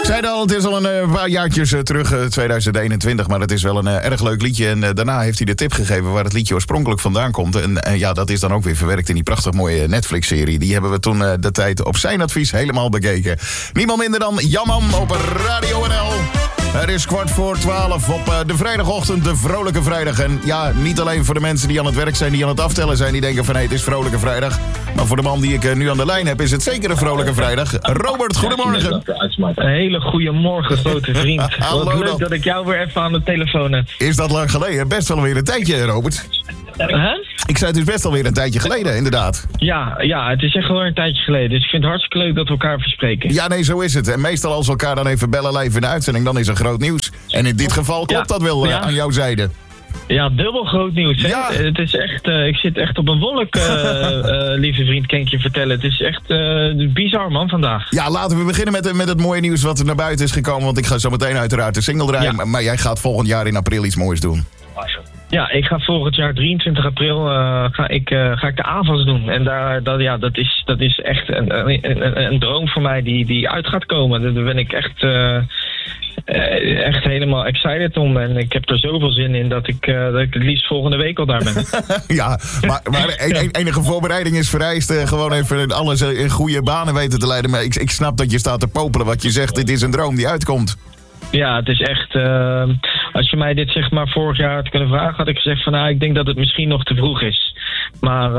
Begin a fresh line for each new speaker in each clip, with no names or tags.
Zeiden al, het is al een paar jaartjes terug, 2021, maar het is wel een erg leuk liedje. En daarna heeft hij de tip gegeven waar het liedje oorspronkelijk vandaan komt. En ja, dat is dan ook weer verwerkt in die prachtig mooie Netflix-serie. Die hebben we toen de tijd op zijn advies helemaal bekeken. Niemand minder dan Jamman op Radio NL. Het is 11:15 op de vrijdagochtend, de Vrolijke Vrijdag. En ja, niet alleen voor de mensen die aan het werk zijn, die aan het aftellen zijn, die denken van hé, het is Vrolijke Vrijdag. Maar voor de man die ik nu aan de lijn heb, is het zeker een Vrolijke Vrijdag. Robert, goedemorgen.
Een hele goede morgen, grote vriend.
Hallo,
wat leuk dat ik jou weer even aan de telefoon heb.
Is dat lang geleden? Best wel weer een tijdje, Robert. Ik zei het is best alweer een tijdje geleden, inderdaad.
Ja, het is echt wel een tijdje geleden. Dus ik vind het hartstikke leuk dat we elkaar verspreken.
Ja, nee, zo is het. En meestal als we elkaar dan even bellen live in de uitzending, dan is er groot nieuws. En in dit geval klopt dat wel aan jouw zijde.
Ja, dubbel groot nieuws. Hè?
Ja.
Het is echt, ik zit echt op een wolk, lieve vriend, kan ik je vertellen. Het is echt bizar, man, vandaag.
Ja, laten we beginnen met het mooie nieuws wat er naar buiten is gekomen. Want ik ga zo meteen uiteraard de single draaien. Ja. Maar jij gaat volgend jaar in april iets moois doen.
Ja, ik ga volgend jaar 23 april ga ik de AVAS doen. En dat is echt een droom voor mij die uit gaat komen. Daar ben ik echt helemaal excited om. En ik heb er zoveel zin in dat ik het liefst volgende week al daar ben.
Ja, maar enige voorbereiding is vereist. Gewoon even alles in goede banen weten te leiden. Maar ik snap dat je staat te popelen wat je zegt. Dit is een droom die uitkomt.
Ja, het is echt... als je mij dit zeg maar vorig jaar had kunnen vragen, had ik gezegd van ik denk dat het misschien nog te vroeg is. Maar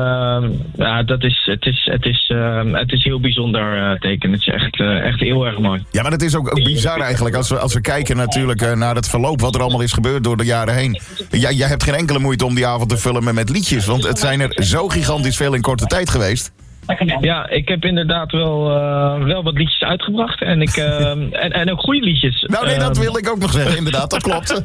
het is heel bijzonder teken. Het is echt heel erg mooi.
Ja, maar het is ook bizar eigenlijk als we kijken natuurlijk naar het verloop wat er allemaal is gebeurd door de jaren heen. Jij hebt geen enkele moeite om die avond te vullen met liedjes, want het zijn er zo gigantisch veel in korte tijd geweest.
Ja, ik heb inderdaad wel wat liedjes uitgebracht. En en ook goede liedjes.
Nou nee, dat wil ik ook nog zeggen. Inderdaad, dat klopt.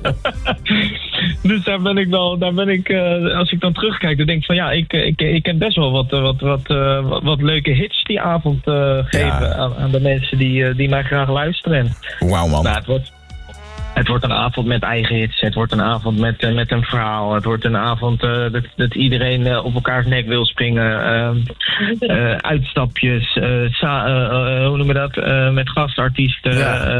Dus daar ben ik, als ik dan terugkijk, dan denk ik van ja, ik heb best wel wat leuke hits die avond geven aan de mensen die mij graag luisteren.
Wauw, man.
Nou, het wordt een avond met eigen hits. Het wordt een avond met een verhaal. Het wordt een avond dat iedereen op elkaars nek wil springen. Uitstapjes. Hoe noemen we dat? Met gastartiesten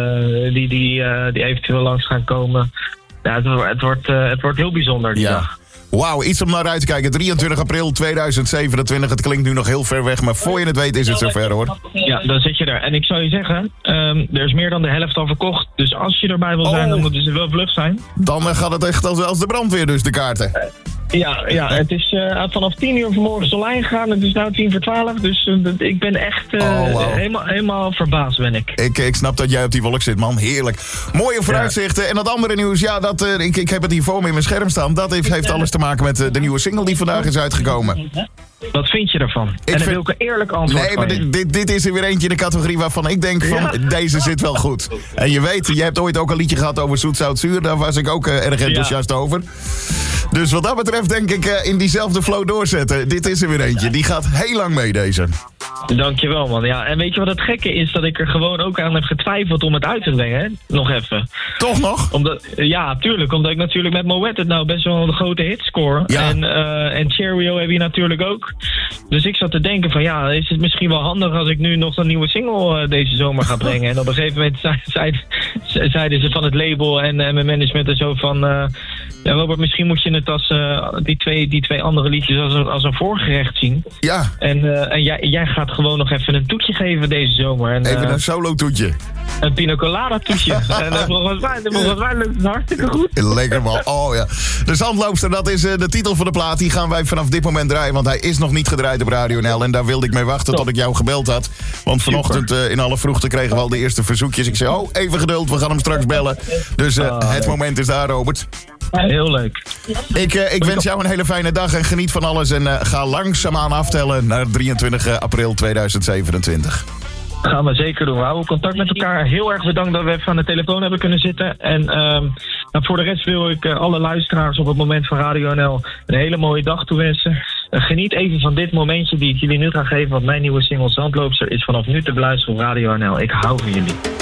die eventueel langs gaan komen. Ja, het wordt heel bijzonder die dag.
Wauw, iets om naar uit te kijken. 23 april 2027. Het klinkt nu nog heel ver weg, maar voor je het weet is het zover, hoor.
Ja, dan zit je er. En ik zou je zeggen, er is meer dan de helft al verkocht. Dus als je erbij wil zijn, dan moeten ze wel vlug zijn.
Dan gaat het echt als de brandweer dus, de kaarten.
Ja, het is vanaf 10 uur vanmorgen online gegaan. Het is nu 11:10. Dus ik ben echt helemaal verbaasd ben ik.
Ik snap dat jij op die wolk zit, man. Heerlijk. Mooie vooruitzichten. En dat andere nieuws, ik heb het hier voor me in mijn scherm staan. Dat heeft alles te maken met de nieuwe single die vandaag is uitgekomen.
Wat vind je ervan? En dan wil ik een eerlijk antwoord.
Nee, maar dit is er weer eentje in de categorie waarvan ik denk van deze zit wel goed. En je weet, je hebt ooit ook een liedje gehad over zoet, zout, zuur. Daar was ik ook erg enthousiast over. Dus wat dat betreft denk ik in diezelfde flow doorzetten. Dit is er weer eentje. Die gaat heel lang mee, deze.
Dankjewel, man. Ja, en weet je wat het gekke is? Dat ik er gewoon ook aan heb getwijfeld om het uit te brengen, hè? Nog even.
Toch nog?
Ja, tuurlijk. Omdat ik natuurlijk met Moet het nou best wel een grote hit score. Ja. En Cheerio heb je natuurlijk ook. Dus ik zat te denken van is het misschien wel handig als ik nu nog een nieuwe single deze zomer ga brengen. En op een gegeven moment zeiden ze van het label en mijn management en zo van... Robert, misschien moet je het als die twee andere liedjes als een voorgerecht zien. Ja. En jij gaat gewoon nog even een toetje geven deze zomer. En,
even een solo toetje.
Een pina colada toetje. En volgens mij lukt het hartstikke goed.
Lekker man. Oh ja. De Zandloopster, dat is de titel van de plaat. Die gaan wij vanaf dit moment draaien. Want hij is nog niet gedraaid op Radio NL. En daar wilde ik mee wachten tot ik jou gebeld had. Want vanochtend in alle vroegte kregen we al de eerste verzoekjes. Ik zei, even geduld, we gaan hem straks bellen. Dus het moment is daar, Robert.
Heel leuk.
Ik wens jou een hele fijne dag en geniet van alles. En ga langzaamaan aftellen naar 23 april 2027.
Gaan we zeker doen. We houden contact met elkaar. Heel erg bedankt dat we even aan de telefoon hebben kunnen zitten. En voor de rest wil ik alle luisteraars op het moment van Radio NL een hele mooie dag toewensen. Geniet even van dit momentje die ik jullie nu ga geven. Want mijn nieuwe single Zandloopster is vanaf nu te beluisteren op Radio NL. Ik hou van jullie.